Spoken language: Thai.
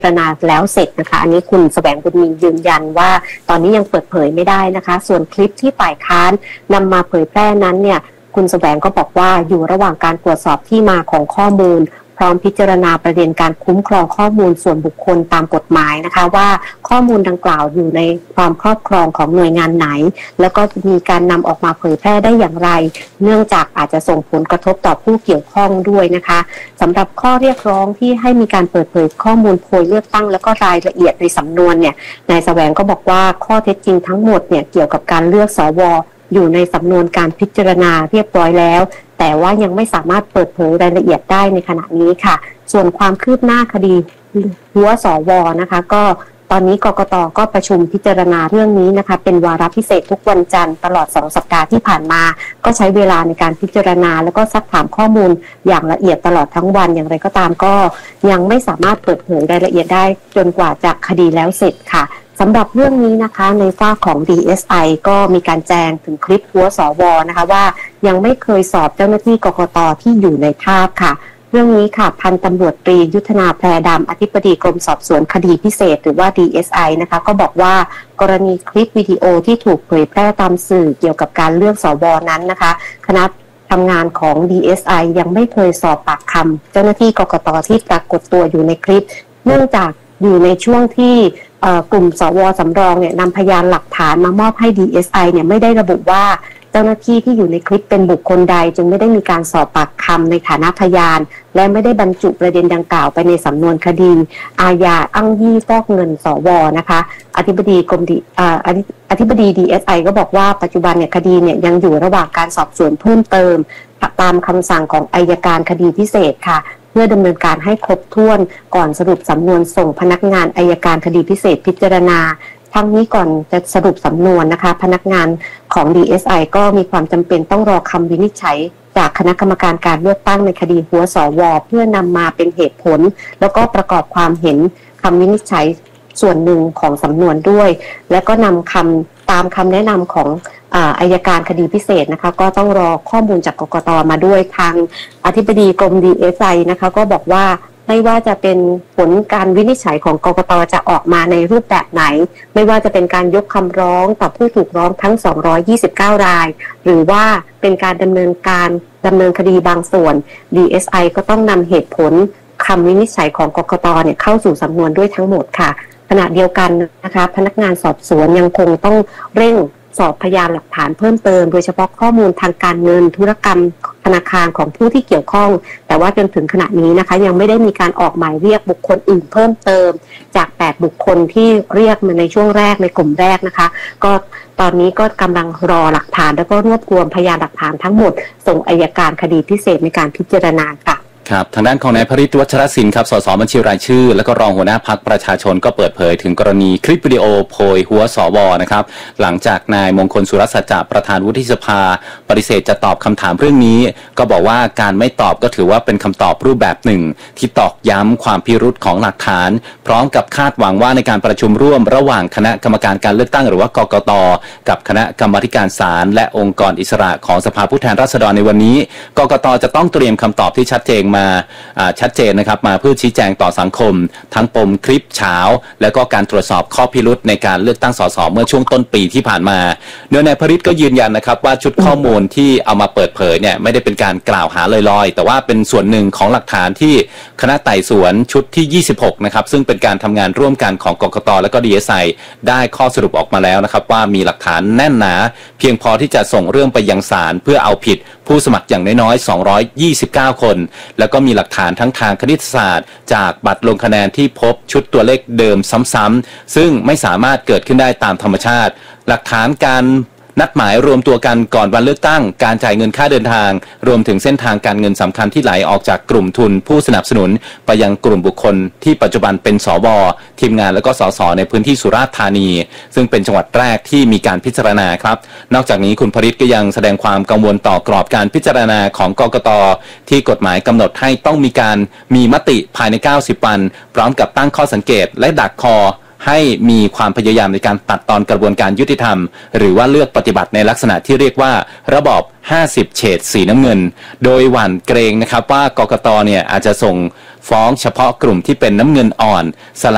ารณาแล้วเสร็จนะคะอันนี้คุณแสวงบุญมียืนยันว่าตอนนี้ยังเปิดเผยไม่ได้นะคะส่วนคลิปที่ฝ่ายค้านนำมาเผยแพร่นั้นเนี่ยคุณแสวงก็บอกว่าอยู่ระหว่างการตรวจสอบที่มาของข้อมูลพร้อมพิจารณาประเด็นการคุ้มครองข้อมูลส่วนบุคคลตามกฎหมายนะคะว่าข้อมูลดังกล่าวอยู่ในความครอบครองของหน่วยงานไหนแล้วก็มีการนำออกมาเผยแพร่ได้อย่างไรเนื่องจากอาจจะส่งผลกระทบต่อผู้เกี่ยวข้องด้วยนะคะสำหรับข้อเรียกร้องที่ให้มีการเปิดเผยข้อมูลโพยเลือกตั้งแล้วก็รายละเอียดในสำนวนเนี่ยนายแสวงก็บอกว่าข้อเท็จจริงทั้งหมดเนี่ยเกี่ยวกับการเลือกสวอยู่ในสำนวนการพิจารณาเรียบร้อยแล้วแต่ว่ายังไม่สามารถเปิดเผยรายละเอียดได้ในขณะนี้ค่ะส่วนความคืบหน้าคดีหัวสวนะคะก็ตอนนี้กกต.ก็ประชุมพิจารณาเรื่องนี้นะคะเป็นวาระพิเศษทุกวันจันทร์ตลอด2สัปดาห์ที่ผ่านมาก็ใช้เวลาในการพิจารณาแล้วก็ซักถามข้อมูลอย่างละเอียดตลอดทั้งวันอย่างไรก็ตามก็ยังไม่สามารถเปิดเผยรายละเอียดได้จนกว่าจะคดีแล้วเสร็จค่ะสำหรับเรื่องนี้นะคะในฝ่ายของ DSI ก็มีการแจ้งถึงคลิปหัวสวนะคะว่ายังไม่เคยสอบเจ้าหน้าที่กกต.ที่อยู่ในภาพค่ะเรื่องนี้ค่ะพันตำรวจตรียุทธนาแพรดำอธิบดีกรมสอบสวนคดีพิเศษหรือว่า DSI นะคะก็บอกว่ากรณีคลิปวิดีโอที่ถูกเผยแพร่ตามสื่อเกี่ยวกับการเลือกสวนั้นนะคะคณะทำงานของ DSI ยังไม่เคยสอบปากคำเจ้าหน้าที่กกต.ที่ปรากฏตัวอยู่ในคลิปเนื่องจากอยู่ในช่วงที่กลุ่มสวสำรองเนี่ยนำพยานหลักฐานมามอบให้ DSI เนี่ยไม่ได้ระบุว่าเจ้าหน้าที่ที่อยู่ในคลิปเป็นบุคคลใดจึงไม่ได้มีการสอบปากคำในฐานะพยานและไม่ได้บรรจุประเด็นดังกล่าวไปในสำนวนคดีอาญาอ้างยี่ฟอกเงินสวนะคะอธิบดี DSI ก็บอกว่าปัจจุบันเนี่ยคดีเนี่ยยังอยู่ระหว่างการสอบสวนเพิ่มเติมตามคำสั่งของอัยการคดีพิเศษค่ะเพื่อดำเนินการให้ครบถ้วนก่อนสรุปสำนวนส่งพนักงานอัยการคดีพิเศษพิจารณาทั้งนี้ก่อนจะสรุปสำนวนนะคะพนักงานของ DSI ก็มีความจำเป็นต้องรอคำวินิจฉัยจากคณะกรรมการการเลือกตั้งในคดีหัวสวเพื่อนำมาเป็นเหตุผลแล้วก็ประกอบความเห็นคำวินิจฉัยส่วนหนึ่งของสำนวนด้วยและก็นำตามคำแนะนำของอัยการคดีพิเศษนะคะก็ต้องรอข้อมูลจากกกต.มาด้วยทางอธิบดีกรม DSI นะคะก็บอกว่าไม่ว่าจะเป็นผลการวินิจฉัยของกกต.จะออกมาในรูปแบบไหนไม่ว่าจะเป็นการยกคำร้องต่อผู้ถูกร้องทั้ง229รายหรือว่าเป็นการดำเนินคดีบางส่วน DSI ก็ต้องนำเหตุผลคำวินิจฉัยของกกต.เนี่ยเข้าสู่สำนวนด้วยทั้งหมดค่ะขณะเดียวกันนะคะพนักงานสอบสวนยังคงต้องเร่งสอบพยานหลักฐานเพิ่มเติมโดยเฉพาะข้อมูลทางการเงินธุรกรรมธนาคารของผู้ที่เกี่ยวข้องแต่ว่าจนถึงขณะนี้นะคะยังไม่ได้มีการออกหมายเรียกบุคคลอื่นเพิ่มเติมจาก8บุคคลที่เรียกมาในช่วงแรกในกลุ่มแรกนะคะก็ตอนนี้ก็กำลังรอหลักฐานแล้วก็รวบรวมพยานหลักฐานทั้งหมดส่งอัยการคดีพิเศษในการพิจารณาค่ะครับทางด้านของนายพฤทธิ์วัชรศิลป์ครับสสบัญชีรายชื่อและก็รองหัวหน้าพรรคประชาชนก็เปิดเผยถึงกรณีคลิปวิดีโอโพยหัวสวนะครับหลังจากนายมงคลสุรสัจจะประธานวุฒิสภาปฏิเสธจะตอบคำถามเรื่องนี้ก็บอกว่าการไม่ตอบก็ถือว่าเป็นคำตอบรูปแบบหนึ่งที่ตอกย้ำความพิรุธของหลักฐานพร้อมกับคาดหวังว่าในการประชุมร่วมระหว่างคณะกรรมการการเลือกตั้งหรือว่ากกต.กับคณะกรรมาธิการศาลและองค์กรอิสระของสภาผู้แทนราษฎรในวันนี้กกต.จะต้องเตรียมคำตอบที่ชัดเจนนะครับมาเพื่อชี้แจงต่อสังคมทั้งปมคลิปเช้าและก็การตรวจสอบข้อพิรุธในการเลือกตั้งสสเมื่อช่วงต้นปีที่ผ่านมาโดยนายพฤทธิ์ก็ยืนยันนะครับว่าชุดข้อมูลที่เอามาเปิดเผยเนี่ยไม่ได้เป็นการกล่าวหาลอยๆแต่ว่าเป็นส่วนหนึ่งของหลักฐานที่คณะไต่สวนชุดที่26นะครับซึ่งเป็นการทำงานร่วมกันของกกต.และก็ DSI ได้ข้อสรุปออกมาแล้วนะครับว่ามีหลักฐานแน่นหนาเพียงพอที่จะส่งเรื่องไปยังศาลเพื่อเอาผิดผู้สมัครอย่างน้อยๆ229คนแล้วก็มีหลักฐานทั้งทางคณิตศาสตร์จากบัตรลงคะแนนที่พบชุดตัวเลขเดิมซ้ำๆซึ่งไม่สามารถเกิดขึ้นได้ตามธรรมชาติหลักฐานการนัดหมายรวมตัวกันก่อนวันเลือกตั้งการจ่ายเงินค่าเดินทางรวมถึงเส้นทางการเงินสำคัญที่ไหลออกจากกลุ่มทุนผู้สนับสนุนไปยังกลุ่มบุคคลที่ปัจจุบันเป็นสวทีมงานและก็สสในพื้นที่สุราษฎร์ธานีซึ่งเป็นจังหวัดแรกที่มีการพิจารณาครับนอกจากนี้คุณพฤทธิ์ก็ยังแสดงความกังวลต่อกรอบการพิจารณาของกกต.ที่กฎหมายกำหนดให้ต้องมีมติภายใน90วันพร้อมกับตั้งข้อสังเกตและดักคอให้มีความพยายามในการตัดตอนกระบวนการยุติธรรมหรือว่าเลือกปฏิบัติในลักษณะที่เรียกว่าระบอบ50เฉดสีน้ำเงินโดยหวั่นเกรงนะครับว่ากกต.เนี่ยอาจจะส่งฟ้องเฉพาะกลุ่มที่เป็นน้ำเงินอ่อนสล